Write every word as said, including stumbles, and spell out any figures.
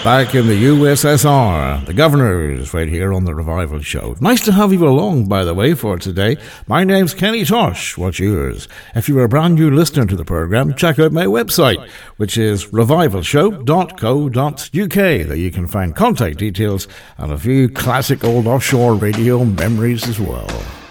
back in the U S S R. The Governors, right here on The Revival Show. Nice to have you along, by the way, for today. My name's Kenny Tosh. What's yours? If you're a brand new listener to the programme, check out my website, which is revival show dot co dot uk. There you can find contact details and a few classic old offshore radio memories as well.